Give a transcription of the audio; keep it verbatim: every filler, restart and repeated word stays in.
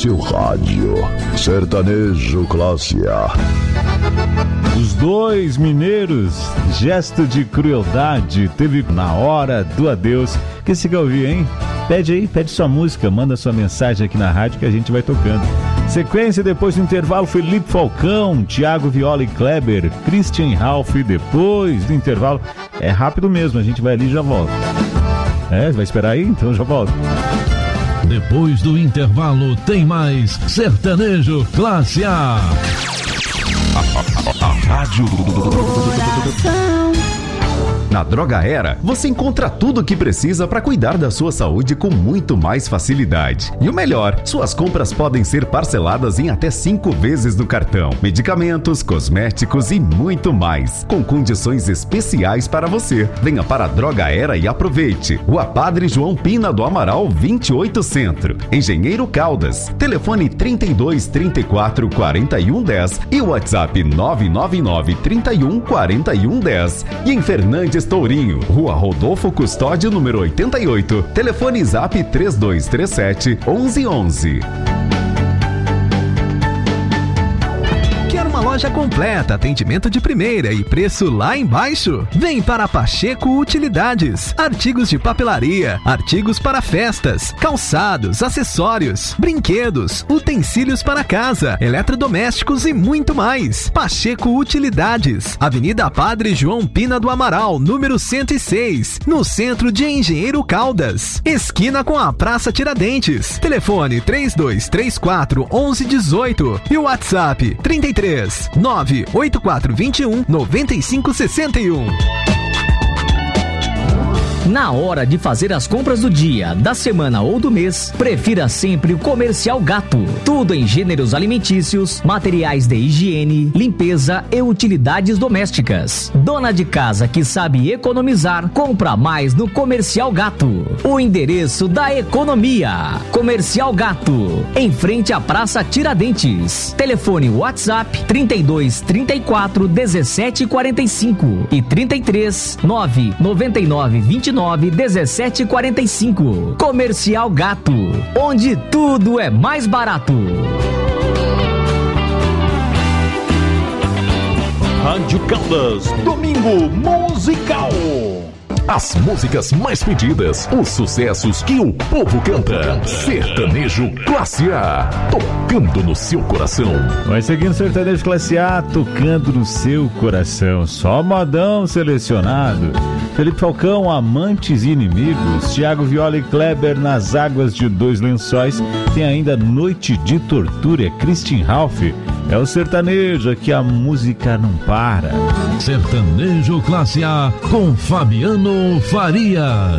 seu rádio. Sertanejo Classe A. Os dois mineiros, gesto de crueldade, teve na hora do adeus. Que se quer ouvir, hein? Pede aí, pede sua música, manda sua mensagem aqui na rádio que a gente vai tocando. Sequência, depois do intervalo, Felipe Falcão, Thiago Viola e Kleber, Christian Ralph. Depois do intervalo, é rápido mesmo, a gente vai ali e já volta. É, vai esperar aí? Então já volta. Depois do intervalo tem mais Sertanejo Classe A. A rádio Na Droga Era, você encontra tudo o que precisa para cuidar da sua saúde com muito mais facilidade. E o melhor, suas compras podem ser parceladas em até cinco vezes no cartão. Medicamentos, cosméticos e muito mais, com condições especiais para você. Venha para a Droga Era e aproveite. Rua Padre João Pina do Amaral, vinte e oito Centro. Engenheiro Caldas. Telefone trinta e dois, trinta e quatro, quarenta e um, dez e o WhatsApp nove nove nove, trinta e um, quarenta e um, dez. E em Fernandes Tourinho, Rua Rodolfo Custódio, número oitenta e oito. Telefone Zap três dois três sete, onze onze. Uma loja completa, atendimento de primeira e preço lá embaixo? Vem para Pacheco Utilidades. Artigos de papelaria, artigos para festas, calçados, acessórios, brinquedos, utensílios para casa, eletrodomésticos e muito mais. Pacheco Utilidades, Avenida Padre João Pina do Amaral, número cento e seis, no centro de Engenheiro Caldas, esquina com a Praça Tiradentes. Telefone três dois três quatro, onze dezoito e o WhatsApp trinta e três, nove oito quatro dois um, nove cinco seis um. Na hora de fazer as compras do dia, da semana ou do mês, prefira sempre o Comercial Gato. Tudo em gêneros alimentícios, materiais de higiene, limpeza e utilidades domésticas. Dona de casa que sabe economizar, compra mais no Comercial Gato. O endereço da economia. Comercial Gato, em frente à Praça Tiradentes. Telefone WhatsApp trinta e dois, trinta e quatro, dezessete, quarenta e cinco e trinta e três, nove noventa e nove, vinte e nove, dezessete, quarenta e cinco. Comercial Gato, onde tudo é mais barato. Rádio Caldas, Domingo Musical. As músicas mais pedidas, os sucessos que o povo canta. Sertanejo Classe A, tocando no seu coração. Vai seguindo Sertanejo Classe A, tocando no seu coração. Só modão selecionado. Felipe Falcão, Amantes e Inimigos. Thiago Viola e Kleber, Nas Águas de Dois Lençóis. Tem ainda Noite de Tortura, Christian Ralph. É o sertanejo, aqui a música não para. Sertanejo Classe A com Fabiano Faria.